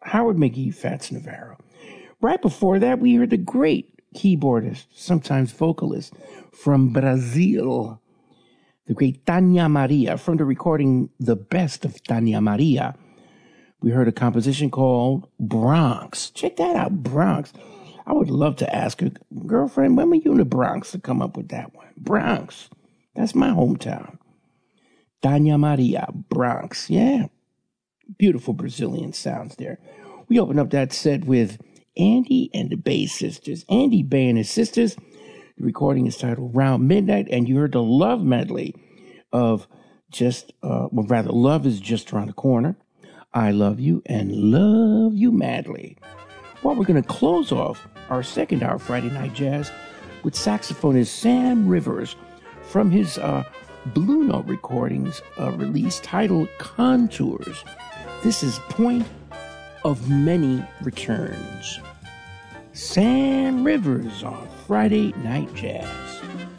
Howard McGee, Fats Navarro. Right before that, we heard the great keyboardist, sometimes vocalist, from Brazil, the great Tania Maria, from the recording The Best of Tania Maria. We heard a composition called Bronx. Check that out, Bronx. I would love to ask her, girlfriend, when were you in the Bronx to come up with that one? Bronx. That's my hometown. Tania Maria, Bronx. Yeah. Beautiful Brazilian sounds there. We opened up that set with Andy and the Bay Sisters. Andy Bay and his sisters. The recording is titled Round Midnight, and you heard the love medley of Love is Just Around the Corner, I Love You, and Love You Madly. Well, we're going to close off our second hour Friday Night Jazz with saxophonist Sam Rivers from his Blue Note recordings release titled Contours. This is Point of Many Returns. Sam Rivers on Friday Night Jazz.